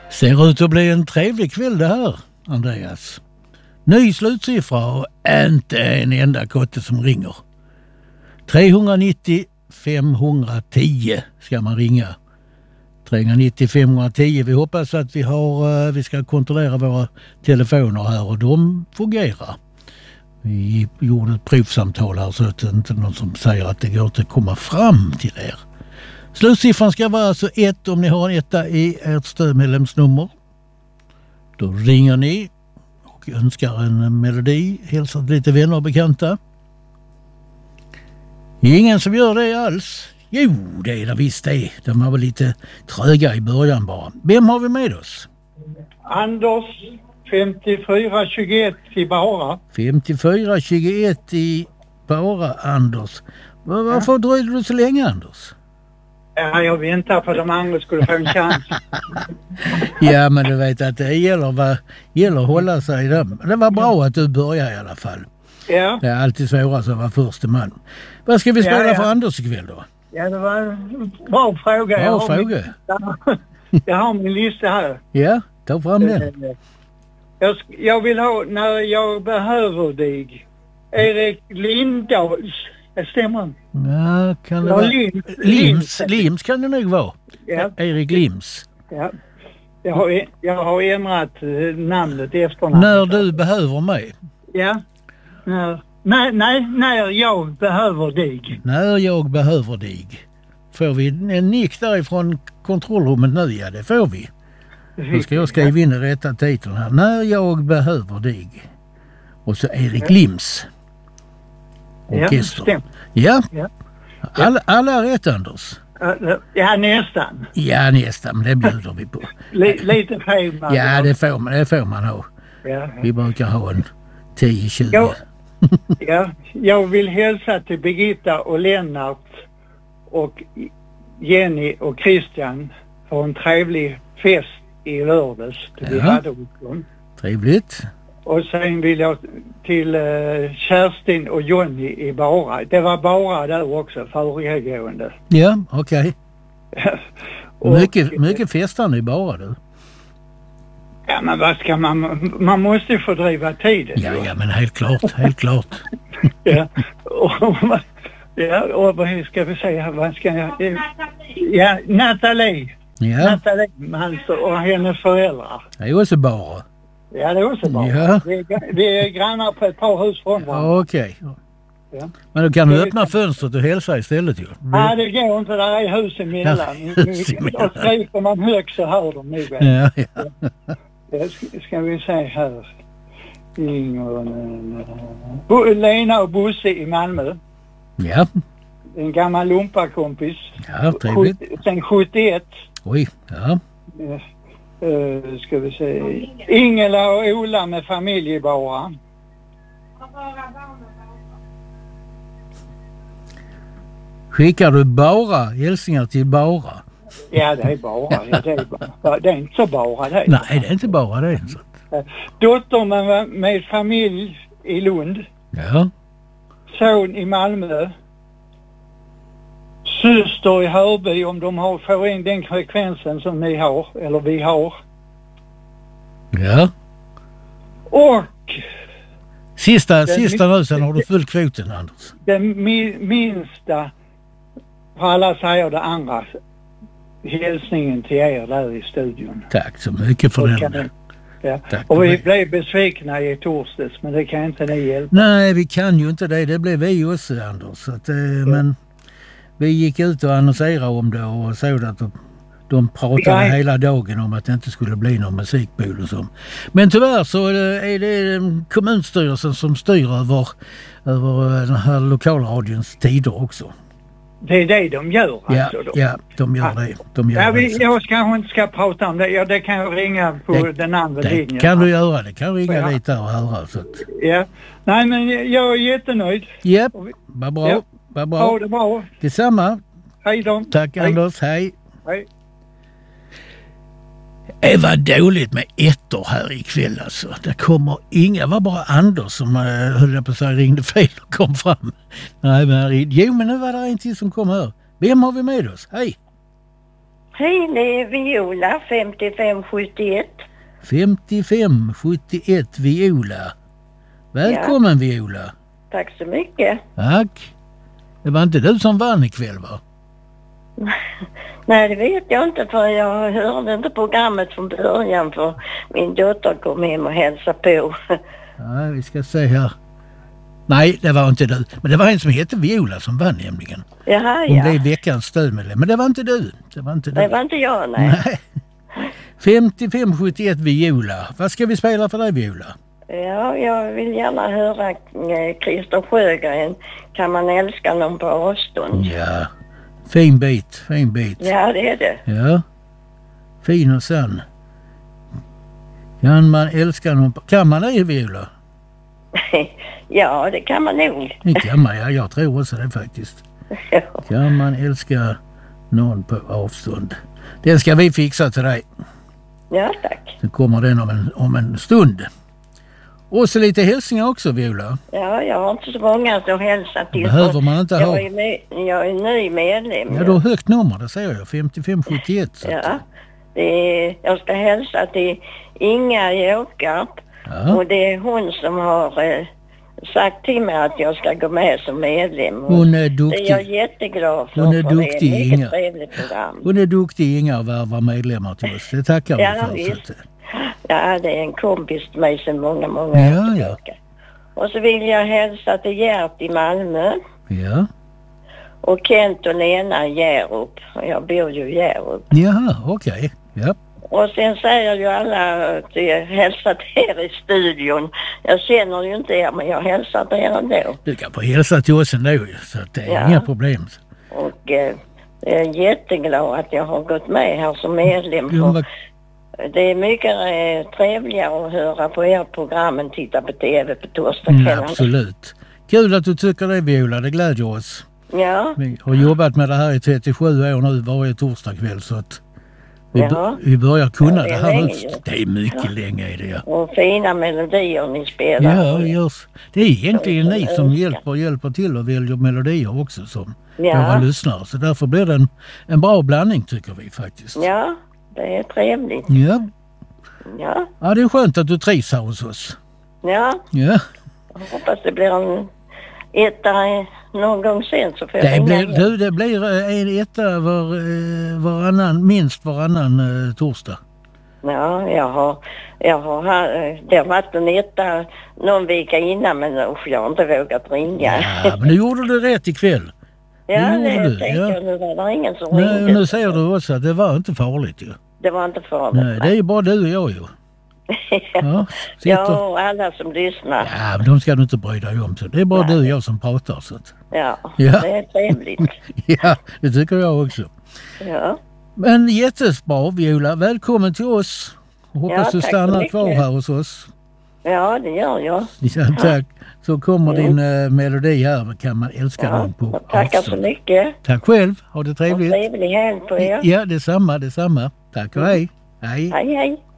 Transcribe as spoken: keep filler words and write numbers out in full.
Ser ut att bli en trevlig kväll det här, Andreas. Ny slutsiffra och inte en enda kotte som ringer. trehundranittio femhundratio ska man ringa. trehundranittio femhundratio. Vi hoppas att vi har, vi ska kontrollera våra telefoner här och de fungerar. Vi gjorde ett provsamtal här så att det inte är någon som säger att det går inte att komma fram till er. Slutsiffran ska vara alltså ett om ni har en etta i ert stödmedlemsnummer. Då ringer ni och önskar en melodi, hälsar lite vänner och bekanta. Ingen som gör det alls. Jo, det är det visst det. De var väl lite tröga i början bara. Vem har vi med oss? Anders, femtiofyra tjugoett i Bara. femtiofyra tjugoett i Bara, Anders. Var, varför ja. dröjde du så länge, Anders? Ja, jag väntar på att de andra skulle få en chans. Ja, men du vet att det gäller, va, gäller att hålla sig där. Det var bra att du började i alla fall. Ja. Det är alltid svårast att vara första man. Vad ska vi spela ja, ja. för Anders ikväll då? Ja, det var en bra fråga. Bra jag fråga. Min, jag har min lista här. Ja, ta fram den. Jag, jag vill ha När jag behöver dig. Erik Lindahls. Det stämmer. Ja, kan det ja, vara? Lims, Lims, Lims kan det nog vara. Ja. Erik Lims. Ja. Jag har, jag har ändrat namnet efternamnet. När du behöver mig. Ja. När, nej, nej, när jag behöver dig. När jag behöver dig. Får vi en nick därifrån kontrollrummet nu? Ja, det får vi. Då ska jag skriva in den rätta titeln här. När jag behöver dig. Och så Erik ja. Lims. Orkester. Ja, ja. ja. Alla, alla rätt, Anders. Ja, nästan. Ja, nästan. Men det bjuder vi på. L- lite fel. Ja, det får man, det får man ha. Ja, ja. Vi brukar ha en tio tjugo. Ja, ja, jag vill hälsa till Birgitta och Lennart och Jenny och Christian för en trevlig fest i lördags. Ja. Trevligt. Och sen vill jag till uh, Kerstin och Jonny i Bara. Det var Bara där också, föregående. Ja, okej. Okay. mycket, mycket festande i Bara du. Ja, men vad ska man... Man måste ju fördriva tiden. Ja, ja, men helt klart, helt klart. ja, och, ja, och vad ska vi säga? Vad ska jag... Ja, Nathalie. Ja. Nathalie, alltså, och hennes föräldrar. Det är också Bara. Ja, det är också bra. Ja. Vi, är, vi är grannar på ett par hus från varandra. Ja, okej. Okay. Ja. Men då kan du öppna fönstret och hälsa istället ju. Nej, det går inte. Där är hus emellan. Hus emellan. Och skriker man högt så hör de nog. Ja, ja. Ja, ska, ska vi se här. Inger, Lena och Bosse i Malmö. Ja. En gammal lumparkompis. Ja, trevligt. Sen sjuttioett. Oj, ja. Ja. Uh, ska vi se. Ingela och Ola med familj i Bara. Skickar du bara hälsningar till Bara? Ja, det är Bara. Ja, det, är bara. Det är inte så Bara. Det är Nej, det är inte Bara det. Så. Dotter med, med familj i Lund. Ja. Son i Malmö. Syster i Hörby, om de har, får in den frekvensen som ni har, eller vi har. Ja. Och sista, sista nu, sen har du full kvoten, Anders. Den mi, minsta, för alla säger det andra, hälsningen till er där i studion. Tack så mycket för den. Ja. Och vi blev besvikna i torsdags, men det kan inte ni hjälpa. Nej, vi kan ju inte det. Det blev vi också, Anders. Så att, eh, ja. Men vi gick ut och annonserade om det och såg att de, de pratade ja. hela dagen om att det inte skulle bli någon musikbol och så. Men tyvärr så är det kommunstyrelsen som styr över, över den här lokalradions tider också. Det är det de gör ja, alltså då? Ja, de gör det. De gör ja, vi, det jag kanske inte ska prata om det. Ja, det kan jag ringa på det, den andra det linjen. Det kan du göra. Det kan ringa ja. dit där och höra. Så att... Ja. Nej, men jag är jättenöjd. Japp, vad bra. Ja. Vad bra. Ja, det bra. Detsamma. Hej då. Tack hej. Anders, hej. Hej. Det var dåligt med ettor här ikväll alltså. Det kommer inga, var bara Anders som äh, höll jag på att säga ringde fel och kom fram. Nej, men jo, men nu var det en till som kom här. Vem har vi med oss? Hej. Hej, det är Viola, femtiofem sjuttioett. femtiofem sjuttioett Viola. Välkommen, ja. Viola. Tack så mycket. Tack. Det var inte du som vann ikväll, va? Nej, det vet jag inte, för jag hörde inte programmet från början, för min dotter kom hem och hälsade på. Ja, vi ska se här. Nej, det var inte du. Men det var en som heter Viola som vann nämligen. Jaha, Hon ja. blev veckans stödmedlem. Men det var inte du. Det var inte du. Det var inte jag, nej. nej. femtiofem sjuttioett Viola. Vad ska vi spela för dig, Viola? Ja, jag vill gärna höra eh, Christer Sjögren. Kan man älska någon på avstånd? Ja, fin bit, fin bit. Ja, det är det. Ja, fin och sann. Kan man älska någon på... Kan man det, Viola? Ja, det kan man nog. Det kan man, ja. Jag tror också det faktiskt. Ja. Kan man älska någon på avstånd? Den ska vi fixa till dig. Ja, tack. Så kommer den om en, om en stund. Och så lite hälsningar också, Viola. Ja, jag har inte så många som hälsar till. Behöver man inte jag ha. Är ny, jag är ny medlem. Ja, du har högt nummer, det säger jag. femtiofem sjuttioett. Ja, det är, jag ska hälsa till Inga Jåkarp. Ja. Och det är hon som har eh, sagt till mig att jag ska gå med som medlem. Och hon är duktig. det är jag jätteglad för. Hon är för duktig, det är ett mycket Inga. trevligt program. Hon är duktig, Inga, och värvar medlemmar till oss. Det tackar vi Ja, för. visst. Så att, Ja, det är en kompis till mig sedan många, många Ja, år ja. tillbaka. Och så vill jag hälsa till Gert i Malmö. ja. Och Kent och Lena i Hjärup. Jag bor ju i Hjärup. Jaha, okej. Okay. Ja. Och sen säger ju alla att jag hälsar till er i studion. Jag känner ju inte er, men jag hälsar till er ändå. Du kan få hälsa till oss ändå, så att det är Ja. inga problem. Och eh, jag är jätteglad att jag har gått med här som medlem. Ja, vad- Det är mycket eh, trevligare att höra på er program än titta på tv på Mm, torsdagskvällen. absolut. Kul att du tycker det, Viola. Det glädjer oss. Ja, Vi har jobbat med det här i trettiosju år nu varje torsdagkväll, så att vi, Jaha. vi börjar kunna Ja, det det, är här. länge nu. ju. Det är mycket länge är det, ja. och fina melodier ni spelar. Ja, det görs. Det är egentligen Som ni som önskar. hjälper, hjälper till och väljer melodier också som Ja. våra lyssnare. Så därför blir det en, en bra blandning, tycker vi faktiskt. Ja, det är trevligt. Ja. Ja, Ja, det är skönt att du trivs här hos oss. ja. Ja. Jag hoppas det blir en etta någon gång sen, så får jag Det ringa blir, igen. du, det blir eh, en etta var, eh, varannan, minst varannan eh, torsdag. Ja, jag har, jag har, det har varit en etta någon vecka innan, men usch, jag har inte vågat ringa. Ja, men nu gjorde du rätt ikväll. Ja, det det gjorde du, tänkte ja. jag. Nu var det ingen som Nej, ringde. nu säger du också att det var inte farligt ju. Det var inte farligt. Nej, det är ju bara du och jag ju. Ja, sitter. Ja, och alla som lyssnar. Ja, men de ska du inte bry dig om. Så det är bara Nej. du och jag som pratar. Så att. Ja, Ja. det är trevligt. Ja, det tycker jag också. Ja, Men jättebra, Viola. Välkommen till oss. Hoppas Ja, du tack så stannar mycket. kvar här hos oss. ja det gör jag. Ja, tack. Så kommer Mm. din uh, melodi här. Kan man älska Ja, någon på jag tackar så avstånd. mycket. Tack själv. Ha det Och trevligt. trevlig helg på er. Ja, detsamma, detsamma. Tack och hej. Hej. Hej, hej.